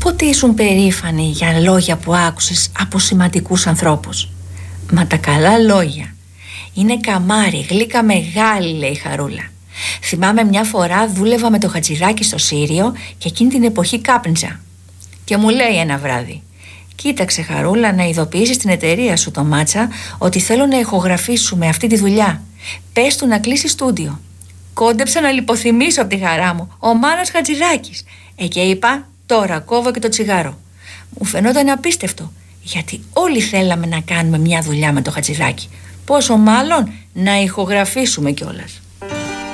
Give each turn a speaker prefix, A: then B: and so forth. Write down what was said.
A: Πότε ήσουν περήφανη για λόγια που άκουσες από σημαντικούς ανθρώπους? Μα τα καλά λόγια είναι καμάρι, γλύκα μεγάλη, λέει η Χαρούλα. Θυμάμαι μια φορά δούλευα με το Χατζηδάκι στο Σύριο και εκείνη την εποχή κάπνιζα. Και μου λέει ένα βράδυ: κοίταξε Χαρούλα, να ειδοποιήσεις την εταιρεία σου, το Μάτσα, ότι θέλω να ηχογραφήσουμε αυτή τη δουλειά. Πες του να κλείσει στούντιο. Κόντεψα να λιποθυμίσω από τη χαρά μου. Ο Μάνος Χατζηδάκης. Και είπα: τώρα κόβω και το τσιγάρο. Μου φαινόταν απίστευτο, γιατί όλοι θέλαμε να κάνουμε μια δουλειά με το Χατζηδάκι. Πόσο μάλλον να ηχογραφήσουμε κιόλας.